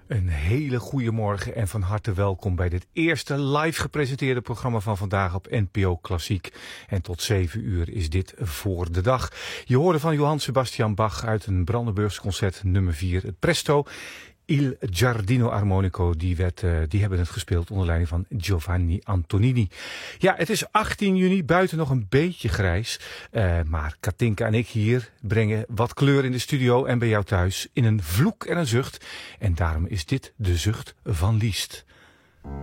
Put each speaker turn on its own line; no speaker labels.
Een hele goede morgen en van harte welkom bij dit eerste live gepresenteerde programma van vandaag op NPO Klassiek. En tot 7 uur is dit Voor de Dag. Je hoorde van Johann Sebastian Bach uit een Brandenburgs concert nummer 4, het Presto. Il Giardino Armonico, die hebben het gespeeld onder leiding van Giovanni Antonini. Ja, het is 18 juni, buiten nog een beetje grijs. Maar Katinka en ik hier brengen wat kleur in de studio en bij jou thuis in een vloek en een zucht. En daarom is dit de zucht van Liszt.